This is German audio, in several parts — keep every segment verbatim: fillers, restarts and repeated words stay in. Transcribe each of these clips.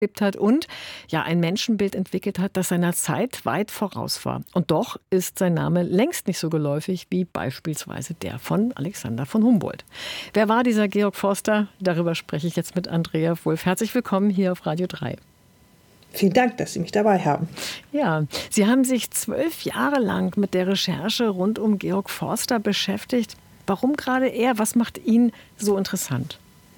gelebt hat und ja ein Menschenbild entwickelt hat, das seiner Zeit weit voraus war. Und doch ist sein Name längst nicht so geläufig wie beispielsweise der von Alexander von Humboldt. Wer war dieser Georg Forster? Darüber spreche ich jetzt mit Andrea Wulff. Herzlich willkommen hier auf Radio drei. Vielen Dank, dass Sie mich dabei haben. Ja, Sie haben sich zwölf Jahre lang mit der Recherche rund um Georg Forster beschäftigt. Warum gerade er? Was macht ihn so interessant?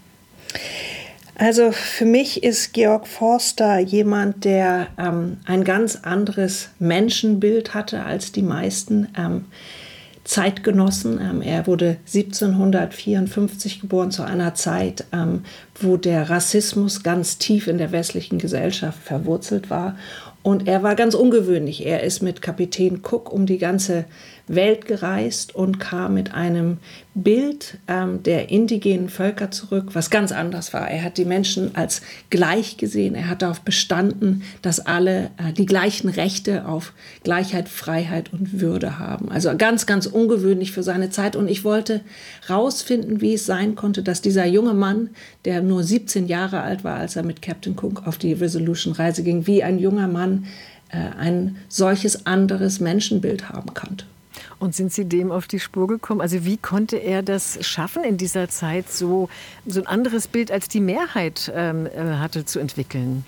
Also für mich ist Georg Forster jemand, der ähm, ein ganz anderes Menschenbild hatte als die meisten ähm, Zeitgenossen. Ähm, er wurde siebzehnhundertvierundfünfzig geboren, zu einer Zeit, ähm, wo der Rassismus ganz tief in der westlichen Gesellschaft verwurzelt war. Und er war ganz ungewöhnlich. Er ist mit Kapitän Cook um die ganze Welt gereist und kam mit einem Bild ähm, der indigenen Völker zurück, was ganz anders war. Er hat die Menschen als gleich gesehen. Er hat darauf bestanden, dass alle äh, die gleichen Rechte auf Gleichheit, Freiheit und Würde haben. Also ganz, ganz ungewöhnlich für seine Zeit. Und ich wollte rausfinden, wie es sein konnte, dass dieser junge Mann, der nur siebzehn Jahre alt war, als er mit Captain Cook auf die Resolution-Reise ging, wie ein junger Mann äh, ein solches anderes Menschenbild haben konnte. Und sind Sie dem auf die Spur gekommen? Also wie konnte er das schaffen, in dieser Zeit so, so ein anderes Bild als die Mehrheit ähm, hatte zu entwickeln?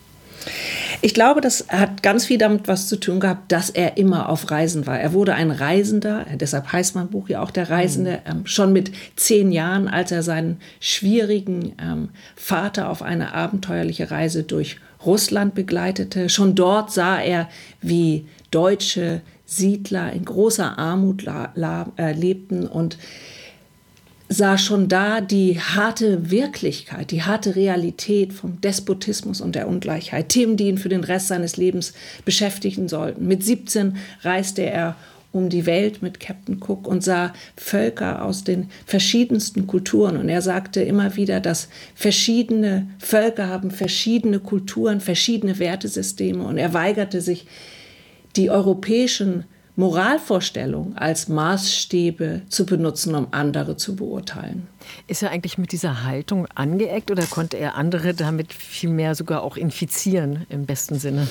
Ich glaube, das hat ganz viel damit was zu tun gehabt, dass er immer auf Reisen war. Er wurde ein Reisender, deshalb heißt mein Buch ja auch Der Reisende, ähm, schon mit zehn Jahren, als er seinen schwierigen ähm, Vater auf eine abenteuerliche Reise durch Russland begleitete. Schon dort sah er, wie deutsche Siedler in großer Armut la- la- äh, lebten und sah schon da die harte Wirklichkeit, die harte Realität vom Despotismus und der Ungleichheit. Themen, die ihn für den Rest seines Lebens beschäftigen sollten. Mit siebzehn reiste er um die Welt mit Captain Cook und sah Völker aus den verschiedensten Kulturen. Und er sagte immer wieder, dass verschiedene Völker haben verschiedene Kulturen, verschiedene Wertesysteme. Und er weigerte sich, die europäischen Moralvorstellungen als Maßstäbe zu benutzen, um andere zu beurteilen. Ist er eigentlich mit dieser Haltung angeeckt oder konnte er andere damit vielmehr sogar auch infizieren, im besten Sinne?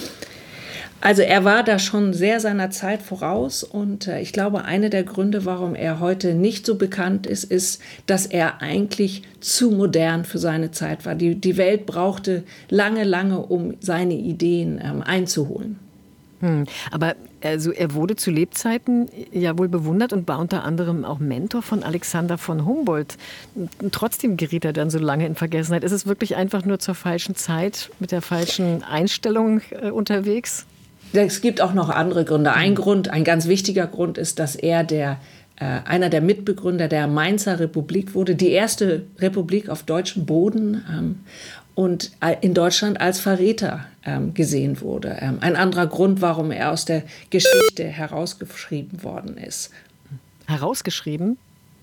Also er war da schon sehr seiner Zeit voraus und äh, ich glaube, einer der Gründe, warum er heute nicht so bekannt ist, ist, dass er eigentlich zu modern für seine Zeit war. Die, die Welt brauchte lange, lange, um seine Ideen ähm, einzuholen. Hm. Aber also er wurde zu Lebzeiten ja wohl bewundert und war unter anderem auch Mentor von Alexander von Humboldt. Trotzdem geriet er dann so lange in Vergessenheit. Ist es wirklich einfach nur zur falschen Zeit mit der falschen Einstellung äh, unterwegs? Es gibt auch noch andere Gründe. Ein Grund, ein ganz wichtiger Grund ist, dass er der äh, einer der Mitbegründer der Mainzer Republik wurde, die erste Republik auf deutschem Boden. Ähm, und in Deutschland als Verräter ähm, gesehen wurde. Ähm, ein anderer Grund, warum er aus der Geschichte herausgeschrieben worden ist. Herausgeschrieben?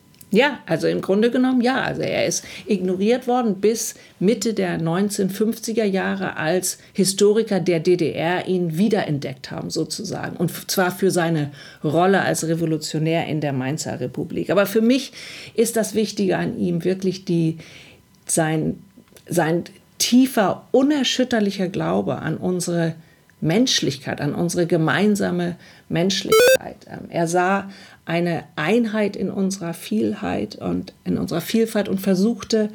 Ja, also im Grunde genommen ja. Also er ist ignoriert worden bis Mitte der neunzehnhundertfünfziger Jahre, als Historiker der D D R ihn wiederentdeckt haben sozusagen. Und zwar für seine Rolle als Revolutionär in der Mainzer Republik. Aber für mich ist das Wichtige an ihm wirklich die, sein sein tiefer, unerschütterlicher Glaube an unsere Menschlichkeit, an unsere gemeinsame Menschlichkeit. Er sah eine Einheit in unserer Vielheit und in unserer Vielfalt und versuchte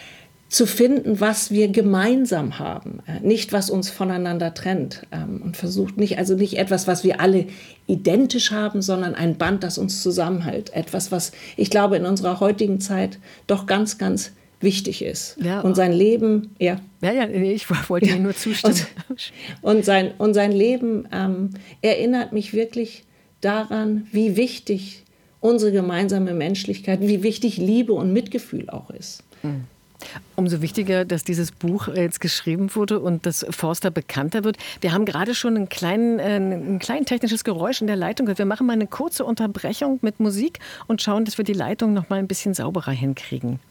zu finden, was wir gemeinsam haben, nicht was uns voneinander trennt, und versucht nicht, also nicht etwas, was wir alle identisch haben, sondern ein Band, das uns zusammenhält. Etwas, was ich glaube in unserer heutigen Zeit doch ganz, ganz wichtig ist. Ja. Und sein Leben, ja. Ja, ja, ich wollte Ihnen nur zustimmen. Und, und, sein, und sein Leben ähm, erinnert mich wirklich daran, wie wichtig unsere gemeinsame Menschlichkeit, wie wichtig Liebe und Mitgefühl auch ist. Mhm. Umso wichtiger, dass dieses Buch jetzt geschrieben wurde und dass Forster bekannter wird. Wir haben gerade schon einen kleinen, äh, ein klein technisches Geräusch in der Leitung gehört. Wir machen mal eine kurze Unterbrechung mit Musik und schauen, dass wir die Leitung noch mal ein bisschen sauberer hinkriegen.